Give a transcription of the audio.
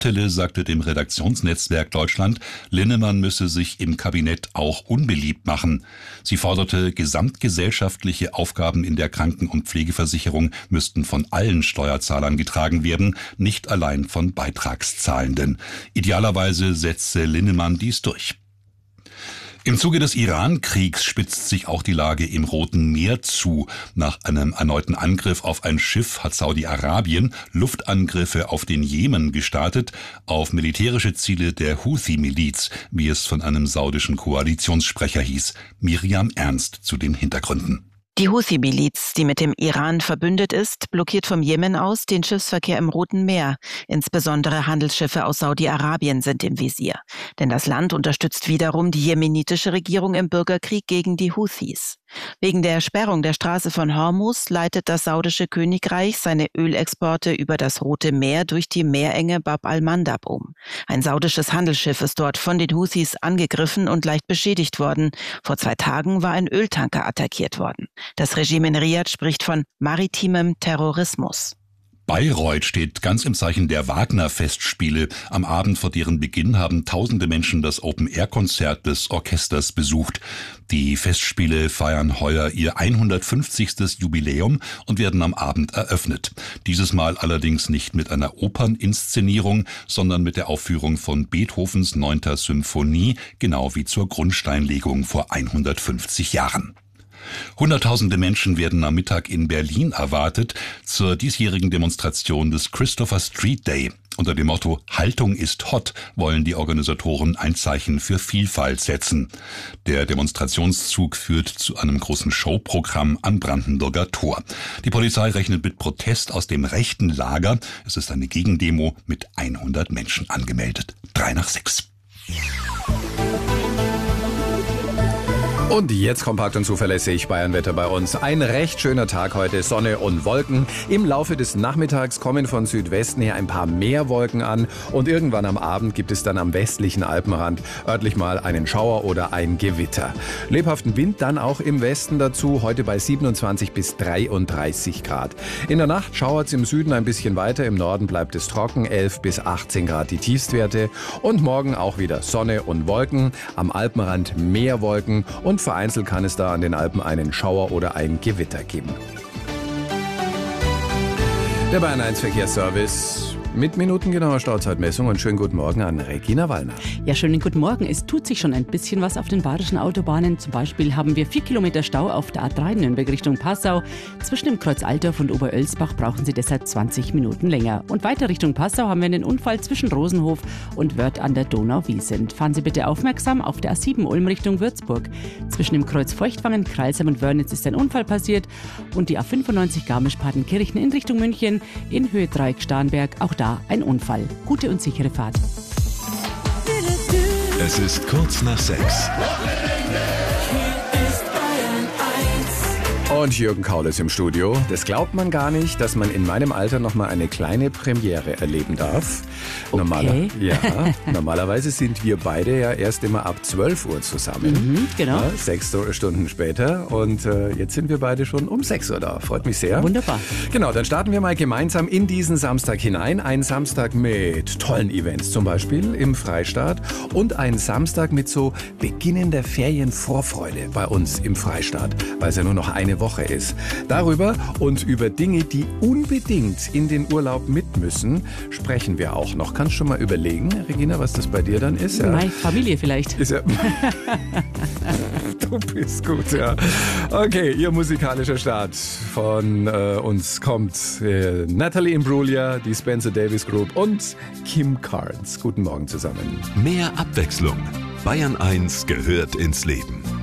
Tille sagte dem Redaktionsnetzwerk Deutschland, Linnemann müsse sich im Kabinett auch unbeliebt machen. Sie forderte, gesamtgesellschaftliche Aufgaben in der Kranken- und Pflegeversicherung müssten von allen Steuerzahlern getragen werden, nicht allein von Beitragszahlenden. Idealerweise setze Linnemann dies durch. Im Zuge des Iran-Kriegs spitzt sich auch die Lage im Roten Meer zu. Nach einem erneuten Angriff auf ein Schiff hat Saudi-Arabien Luftangriffe auf den Jemen gestartet, auf militärische Ziele der Houthi-Miliz, wie es von einem saudischen Koalitionssprecher hieß. Miriam Ernst zu den Hintergründen. Die Houthi-Miliz, die mit dem Iran verbündet ist, blockiert vom Jemen aus den Schiffsverkehr im Roten Meer. Insbesondere Handelsschiffe aus Saudi-Arabien sind im Visier. Denn das Land unterstützt wiederum die jemenitische Regierung im Bürgerkrieg gegen die Houthis. Wegen der Sperrung der Straße von Hormuz leitet das saudische Königreich seine Ölexporte über das Rote Meer durch die Meerenge Bab al-Mandab um. Ein saudisches Handelsschiff ist dort von den Houthis angegriffen und leicht beschädigt worden. Vor 2 Tagen war ein Öltanker attackiert worden. Das Regime in Riad spricht von maritimem Terrorismus. Bayreuth steht ganz im Zeichen der Wagner-Festspiele. Am Abend vor deren Beginn haben tausende Menschen das Open-Air-Konzert des Orchesters besucht. Die Festspiele feiern heuer ihr 150. Jubiläum und werden am Abend eröffnet. Dieses Mal allerdings nicht mit einer Operninszenierung, sondern mit der Aufführung von Beethovens 9. Symphonie, genau wie zur Grundsteinlegung vor 150 Jahren. Hunderttausende Menschen werden am Mittag in Berlin erwartet zur diesjährigen Demonstration des Christopher Street Day. Unter dem Motto Haltung ist hot wollen die Organisatoren ein Zeichen für Vielfalt setzen. Der Demonstrationszug führt zu einem großen Showprogramm am Brandenburger Tor. Die Polizei rechnet mit Protest aus dem rechten Lager. Es ist eine Gegendemo mit 100 Menschen angemeldet. 5:03. Und jetzt kompakt und zuverlässig Bayernwetter bei uns. Ein recht schöner Tag heute, Sonne und Wolken. Im Laufe des Nachmittags kommen von Südwesten her ein paar mehr Wolken an und irgendwann am Abend gibt es dann am westlichen Alpenrand örtlich mal einen Schauer oder ein Gewitter. Lebhaften Wind dann auch im Westen dazu, heute bei 27 bis 33 Grad. In der Nacht schauert es im Süden ein bisschen weiter, im Norden bleibt es trocken, 11 bis 18 Grad die Tiefstwerte. Und morgen auch wieder Sonne und Wolken, am Alpenrand mehr Wolken und vereinzelt kann es da an den Alpen einen Schauer oder ein Gewitter geben. Der Bayern 1 Verkehrsservice mit minutengenauer Stauzeitmessung und schönen guten Morgen an Regina Wallner. Ja, schönen guten Morgen. Es tut sich schon ein bisschen was auf den bayerischen Autobahnen. Zum Beispiel haben wir 4 Kilometer Stau auf der A3 Nürnberg Richtung Passau. Zwischen dem Kreuz Altdorf und Oberölsbach brauchen Sie deshalb 20 Minuten länger. Und weiter Richtung Passau haben wir einen Unfall zwischen Rosenhof und Wörth an der Donau-Wiesent. Fahren Sie bitte aufmerksam auf der A7 Ulm Richtung Würzburg. Zwischen dem Kreuz Feuchtwangen, Kreilsheim und Wörnitz ist ein Unfall passiert. Und die A95 Garmisch-Partenkirchen in Richtung München in Höhe Dreieck-Starnberg. Auch da ein Unfall. Gute und sichere Fahrt. Es ist kurz nach 6. Und Jürgen Kaul ist im Studio. Das glaubt man gar nicht, dass man in meinem Alter noch mal eine kleine Premiere erleben darf. Okay. Normalerweise sind wir beide ja erst immer ab 12 Uhr zusammen. Genau. Ja, 6 Stunden später. Und jetzt sind wir beide schon um 6 Uhr da. Freut mich sehr. Wunderbar. Genau, dann starten wir mal gemeinsam in diesen Samstag hinein. Ein Samstag mit tollen Events, zum Beispiel im Freistaat. Und ein Samstag mit so beginnender Ferienvorfreude bei uns im Freistaat, weil es ja nur noch eine Woche ist. Darüber und über Dinge, die unbedingt in den Urlaub mit müssen, sprechen wir auch noch. Kannst du schon mal überlegen, Regina, was das bei dir dann ist? Ja. Meine Familie vielleicht. Ist ja Du bist gut, ja. Okay, ihr musikalischer Start von uns kommt Natalie Imbruglia, die Spencer Davis Group und Kim Carnes. Guten Morgen zusammen. Mehr Abwechslung. Bayern 1 gehört ins Leben.